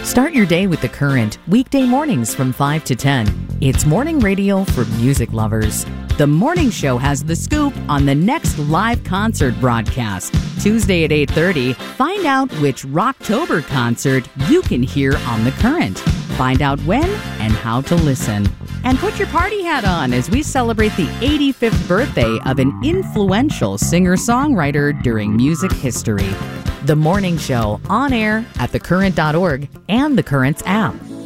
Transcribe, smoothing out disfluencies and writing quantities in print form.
Start your day with The Current, weekday mornings from 5 to 10. It's morning radio for music lovers. The morning show has the scoop on the next live concert broadcast. Tuesday at 8:30, find out which Rocktober concert you can hear on The Current. Find out when and how to listen. And put your party hat on as we celebrate the 85th birthday of an influential singer-songwriter during music history. The Morning Show, on air at thecurrent.org and The Current's app.